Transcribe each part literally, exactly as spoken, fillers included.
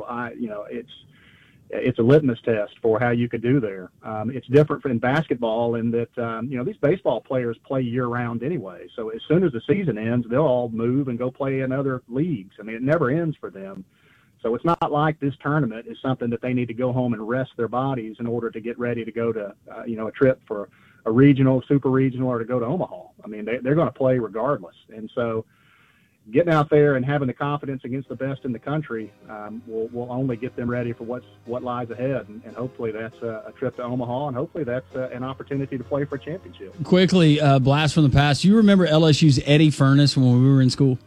I, you know, it's it's a litmus test for how you could do there. Um, it's different in basketball in that, um, you know, these baseball players play year-round anyway. So as soon as the season ends, they'll all move and go play in other leagues. I mean, it never ends for them. So it's not like this tournament is something that they need to go home and rest their bodies in order to get ready to go to, uh, you know, a trip for a regional, super regional, or to go to Omaha. I mean, they, they're going to play regardless. And so getting out there and having the confidence against the best in the country um, will, will only get them ready for what's, what lies ahead. And, and hopefully that's a, a trip to Omaha, and hopefully that's a, an opportunity to play for a championship. Quickly, uh, blast from the past. You remember L S U's Eddie Furness when we were in school?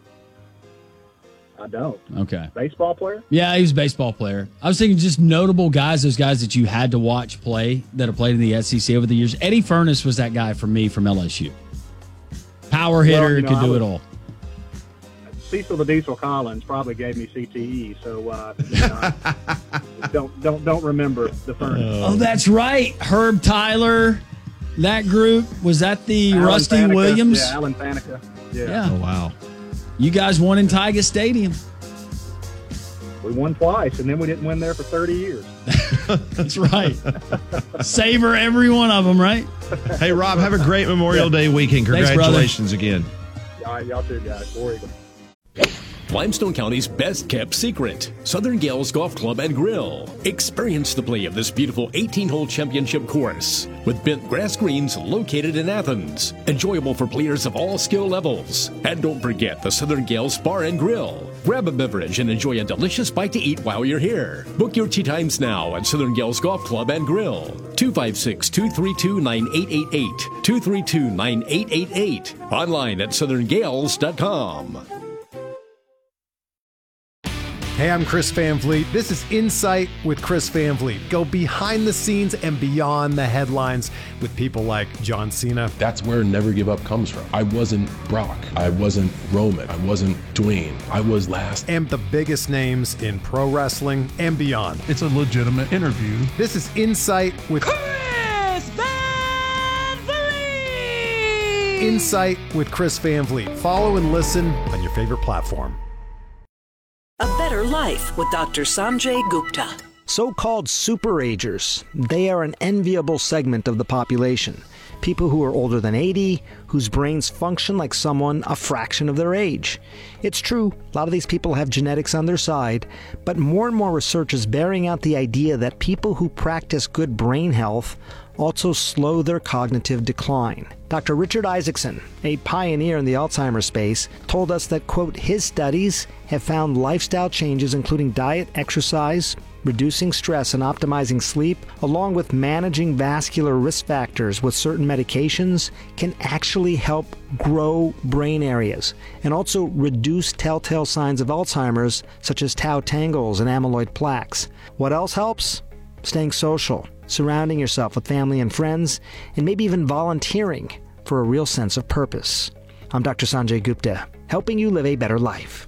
I don't. Okay. Baseball player? Yeah, he was a baseball player. I was thinking just notable guys, those guys that you had to watch play that have played in the S E C over the years. Eddie Furness was that guy for me from L S U. Power hitter, well, you know, could do was, it all. Cecil the Diesel Collins probably gave me C T E, so uh, you know, don't don't don't remember the Furness. Oh, that's right. Herb Tyler, that group. Was that the Alan Rusty Faneca, Williams? Yeah, Alan Faneca. Yeah. yeah. Oh, wow. You guys won in Tiger Stadium. We won twice, and then we didn't win there for thirty years. That's right. Savor every one of them, right? Hey, Rob, have a great Memorial Day weekend. Congratulations Thanks, again. All right, y'all too, guys. War Eagle. Limestone County's best-kept secret, Southern Gales Golf Club and Grill. Experience the play of this beautiful eighteen-hole championship course with bent grass greens located in Athens. Enjoyable for players of all skill levels. And don't forget the Southern Gales Bar and Grill. Grab a beverage and enjoy a delicious bite to eat while you're here. Book your tee times now at Southern Gales Golf Club and Grill. two five six, two three two, nine eight eight eight. two three two, nine eight eight eight. Online at southern gales dot com. Hey, I'm Chris Van Vliet. This is Insight with Chris Van Vliet. Go behind the scenes and beyond the headlines with people like John Cena. That's where Never Give Up comes from. I wasn't Brock. I wasn't Roman. I wasn't Dwayne. I was last. And the biggest names in pro wrestling and beyond. It's a legitimate interview. This is Insight with Chris Van Vliet. Insight with Chris Van Vliet. Follow and listen on your favorite platform. A Better Life with Doctor Sanjay Gupta. So-called superagers. They are an enviable segment of the population. People who are older than eighty, whose brains function like someone a fraction of their age. It's true, a lot of these people have genetics on their side, but more and more research is bearing out the idea that people who practice good brain health also slow their cognitive decline. Doctor Richard Isaacson, a pioneer in the Alzheimer's space, told us that, quote, his studies have found lifestyle changes including diet, exercise, reducing stress and optimizing sleep, along with managing vascular risk factors with certain medications, can actually help grow brain areas and also reduce telltale signs of Alzheimer's such as tau tangles and amyloid plaques. What else helps? Staying social, surrounding yourself with family and friends, and maybe even volunteering for a real sense of purpose. I'm Doctor Sanjay Gupta, helping you live a better life.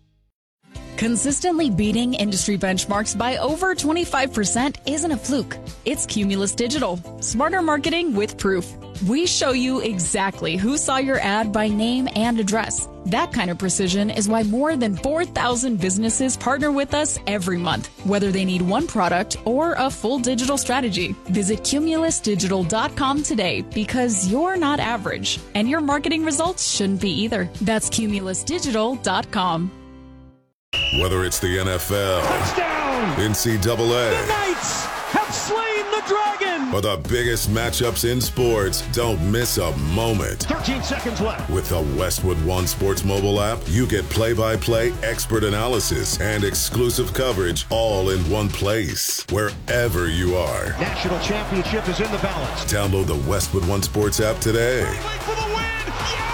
Consistently beating industry benchmarks by over twenty-five percent isn't a fluke. It's Cumulus Digital. Smarter marketing with proof. We show you exactly who saw your ad by name and address. That kind of precision is why more than four thousand businesses partner with us every month, whether they need one product or a full digital strategy. Visit cumulus digital dot com today because you're not average, and your marketing results shouldn't be either. That's cumulus digital dot com. Whether it's the N F L, touchdown, N C double A, the Knights have slain the dragon, or the biggest matchups in sports, don't miss a moment. thirteen seconds left. With the Westwood One Sports mobile app, you get play-by-play expert analysis and exclusive coverage all in one place, wherever you are. National championship is in the balance. Download the Westwood One Sports app today. For the win.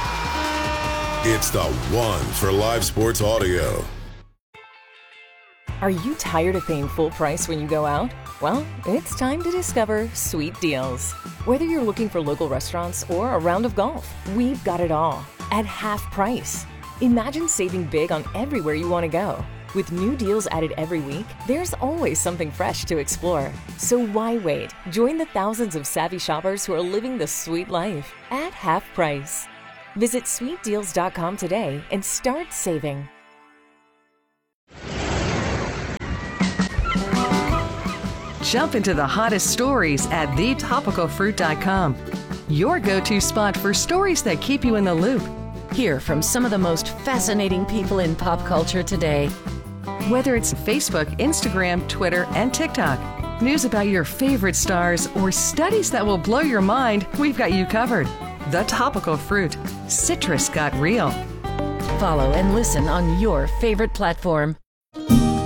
Yeah! It's the one for live sports audio. Are you tired of paying full price when you go out? Well, it's time to discover Sweet Deals. Whether you're looking for local restaurants or a round of golf, we've got it all at half price. Imagine saving big on everywhere you want to go. With new deals added every week, there's always something fresh to explore. So why wait? Join the thousands of savvy shoppers who are living the sweet life at half price. Visit sweet deals dot com today and start saving. Jump into the hottest stories at the topical fruit dot com. Your go-to spot for stories that keep you in the loop. Hear from some of the most fascinating people in pop culture today. Whether it's Facebook, Instagram, Twitter, and TikTok, news about your favorite stars, or studies that will blow your mind, we've got you covered. The Topical Fruit. Citrus got real. Follow and listen on your favorite platform.